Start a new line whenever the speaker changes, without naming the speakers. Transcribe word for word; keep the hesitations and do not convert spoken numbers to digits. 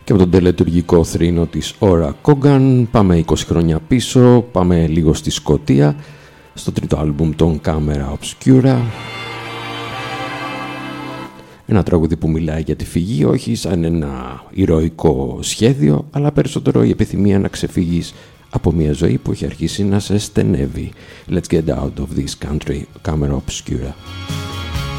Και από τον τελετουργικό θρήνο της Ωρα Κόγκαν πάμε είκοσι χρόνια πίσω, πάμε λίγο στη Σκωτία, στο τρίτο άλμπουμ των Camera Obscura. Ένα τραγούδι που μιλάει για τη φυγή, όχι σαν ένα ηρωικό σχέδιο, αλλά περισσότερο η επιθυμία να ξεφύγεις από μια ζωή που έχει αρχίσει να σε στενεύει. Let's get out of this country, Camera Obscura.